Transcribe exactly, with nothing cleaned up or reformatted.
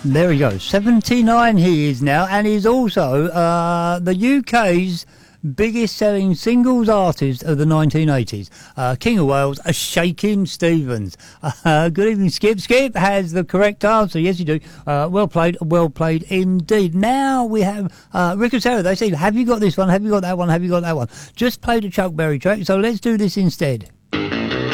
There he goes. seventy-nine he is now, and he's also uh, the U K's biggest selling singles artist of the nineteen eighties. Uh, King of Wales, a Shakin' Stevens. Uh, good evening, Skip. Skip has the correct answer. Yes, you do. Uh, well played, well played indeed. Now we have uh, Rick and Sarah. They say, have you got this one? Have you got that one? Have you got that one? Just played a Chuck Berry track, so let's do this instead.